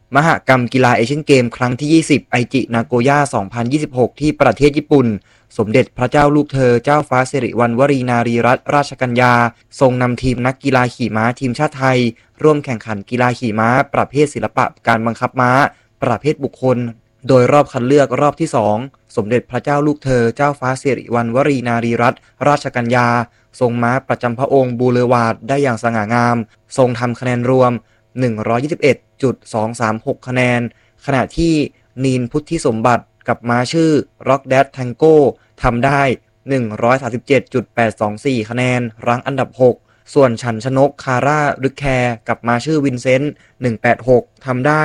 มหกรรมกีฬาเอเชียนเกมครั้งที่ 20 ไอจินาโกย่า 2026 ที่ประเทศญี่ปุ่นสมเด็จพระเจ้าลูกเธอเจ้าฟ้าสิริวัณวรีนารีรัตนราชกัญญาทรงนำทีมนักกีฬาขี่ม้าทีมชาติไทยร่วมแข่งขันกีฬาขี่ม้าประเภทศิลปะการบังคับม้าประเภทบุคคลโดยรอบคัดเลือกรอบที่ 2 สมเด็จพระเจ้าลูกเธอเจ้าฟ้าสิริวัณวรีนารีรัตนราชกัญญาทรงม้าประจำพระองค์บูเลวาร์ดได้อย่างสง่างามทรงทำคะแนนรวม 121.236 คะแนนขณะที่นีนพุทธิสมบัติกับม้าชื่อ Rock Dad Tango ทำได้ 137.824 คะแนนรั้งอันดับ 6 ส่วนฉันชนกคาร่ารึกแคร์กับม้าชื่อวินเซนต์ 186 ทำได้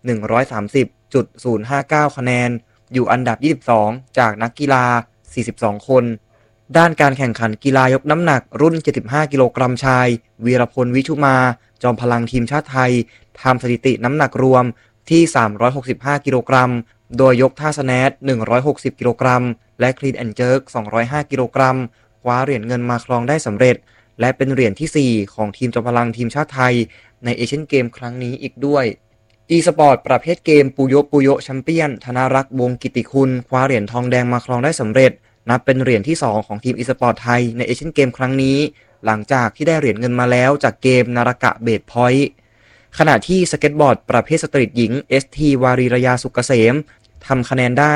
130.059 คะแนนอยู่อันดับ 22 จากนักกีฬา 42 คนด้านการแข่งขันกีฬายกน้ำหนักรุ่น 75 กิโลกรัมชายวีรพลวิชุมาจอมพลังทีมชาติไทยทำสถิติน้ำหนักรวมที่ 365 กิโลกรัมโดยยกท่าสแนท 160 กิโลกรัมและคลีนแอนด์เจิร์ก 205 กิโลกรัมคว้าเหรียญเงินมาครองได้สำเร็จและเป็นเหรียญที่ 4 ของทีมจอมพลังทีมชาติไทยในเอเชียนเกมครั้งนี้อีกด้วยe-sport ประเภทเกมปุโยแชมเปี้ยนธนรักษ์วงศ์กิติคุณคว้าเหรียญทองแดงมาครองได้สำเร็จนับเป็นเหรียญที่ 2 ของทีม e-sport ไทยในเอเชียนเกมครั้งนี้หลังจากที่ได้เหรียญเงินมาแล้วจากเกมนารากะเบสพอยต์ขณะที่สเก็ตบอร์ดประเภทสตรีทหญิง ST วารีรยาสุกเกษมทำคะแนนได้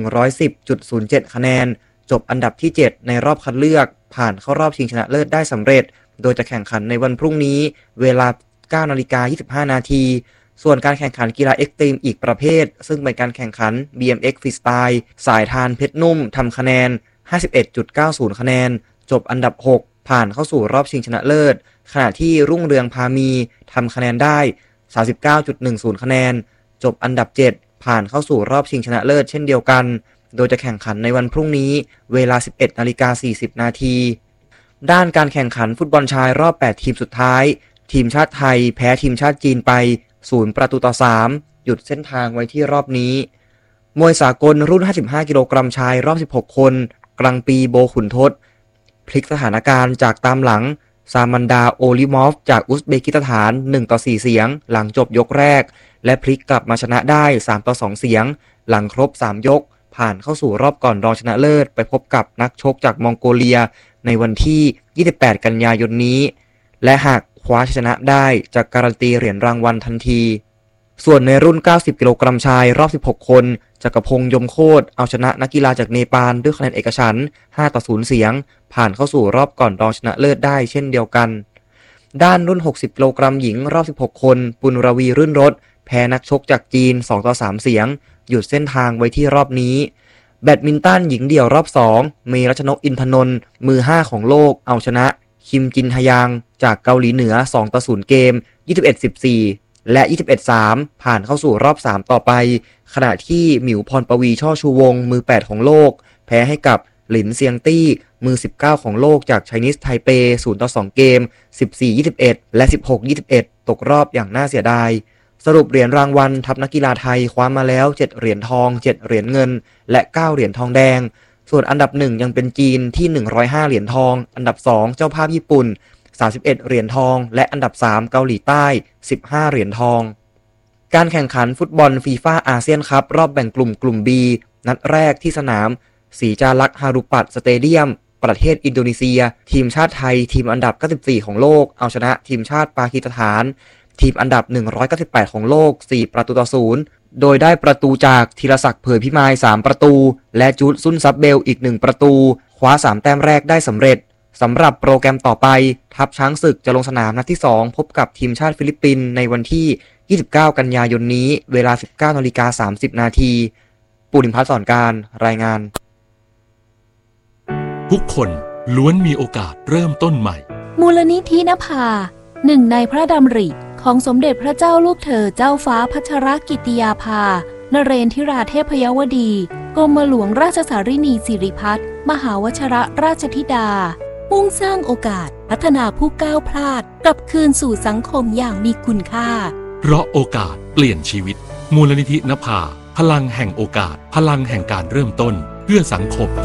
110.07 คะแนนจบอันดับที่ 7 ในรอบคัดเลือกผ่านเข้ารอบชิงชนะเลิศได้สำเร็จโดยจะแข่งขันในวันพรุ่งนี้เวลา 9:25 น.ส่วนการแข่งขันกีฬาเอ็กซ์ตรีมอีกประเภทซึ่งเป็นการแข่งขัน BMX Freestyle สายทานเพชรนุ่มทำคะแนน 51.90 คะแนนจบอันดับ 6 ผ่านเข้าสู่รอบชิงชนะเลิศขณะที่รุ่งเรืองพามีทำคะแนนได้ 39.10 คะแนนจบอันดับ 7 ผ่านเข้าสู่รอบชิงชนะเลิศเช่นเดียวกันโดยจะแข่งขันในวันพรุ่งนี้เวลา 11:40 น.ด้านการแข่งขันฟุตบอลชายรอบ 8 ทีมสุดท้ายทีมชาติไทยแพ้ทีมชาติจีนไป0-3หยุดเส้นทางไว้ที่รอบนี้มวยสากลรุ่น 55 กิโลกรัมชายรอบ 16 คนกลางปีโบขุนทศพลิกสถานการณ์จากตามหลังซามันดาโอลิมอฟจากอุซเบกิสถาน1-4 เสียงหลังจบยกแรกและพลิกกลับมาชนะได้3-2 เสียงหลังครบ3ยกผ่านเข้าสู่รอบก่อนรองชนะเลิศไปพบกับนักชกจากมองโกเลียในวันที่ 28 กันยายนนี้และหากคว้าชนะได้จะการันตีเหรียญรางวัลทันทีส่วนในรุ่น 90 กิโลกรัมชายรอบ 16 คนจักรพงษ์ยมโคตรเอาชนะนักกีฬาจากเนปาลด้วยคะแนนเอกฉันท์5-0 เสียงผ่านเข้าสู่รอบก่อนรองชนะเลิศได้เช่นเดียวกันด้านรุ่น 60 กิโลกรัมหญิงรอบ 16 คนปุณรวีรื่นรสแพ้นักชกจากจีน 2-3 เสียงหยุดเส้นทางไว้ที่รอบนี้แบดมินตันหญิงเดี่ยวรอบ 2 เมรัชนกอินทนนท์มือ 5 ของโลกเอาชนะคิมจินฮยางจากเกาหลีเหนือ 2-0 เกม 21-14 และ 21-3 ผ่านเข้าสู่รอบ 3 ต่อไปขณะที่หมิวพรปวีช่อชูวงมือ 8 ของโลกแพ้ให้กับหลินเซียงตี้มือ 19 ของโลกจากไชนีสไทเป 0-2 เกม 14-21 และ 16-21 ตกรอบอย่างน่าเสียดายสรุปเหรียญรางวัลทัพนักกีฬาไทยคว้ามาแล้ว 7 เหรียญทอง 7 เหรียญเงินและ 9 เหรียญทองแดงส่วนอันดับ 1 ยังเป็นจีนที่ 105 เหรียญทองอันดับ 2 เจ้าภาพญี่ปุ่น 31 เหรียญทองและอันดับ 3 เกาหลีใต้ 15 เหรียญทองการแข่งขันฟุตบอลฟีฟ่าอาเซียนคัพรอบแบ่งกลุ่ม B นัดแรกที่สนามศรีจารักษ์ฮารุปัตสเตเดียมประเทศอินโดนีเซียทีมชาติไทยทีมอันดับ 94 ของโลกเอาชนะทีมชาติปากีสถานทีมอันดับ 198 ของโลก 4-0 โดยได้ประตูจากธีรศักดิ์เผยพิมาย 3 ประตูและจูดซุนซับเบลอีก 1 ประตูคว้า 3 แต้มแรกได้สำเร็จสำหรับโปรแกรมต่อไปทัพช้างศึกจะลงสนามนัดที่ 2 พบกับทีมชาติฟิลิปปินส์ในวันที่ 29 กันยายนนี้เวลา 19:30 น.ปุริมพัฒน์สอนการรายงานทุกคนล้วนมีโอกาสเริ่มต้นใหม่มูลนิธินภาหนึ่งในพระดำริของสมเด็จพระเจ้าลูกเธอเจ้าฟ้าพัชรกิติยาภานเรนทิราเทพยวดีกรมหลวงราชสารินีสิริพัฒน์มหาวชิรราชธิดามุ่งสร้างโอกาสพัฒนาผู้ก้าวพลาดกลับคืนสู่สังคมอย่างมีคุณค่าเพราะโอกาสเปลี่ยนชีวิตมูลนิธินภาพลังแห่งโอกาสพลังแห่งการเริ่มต้นเพื่อสังคม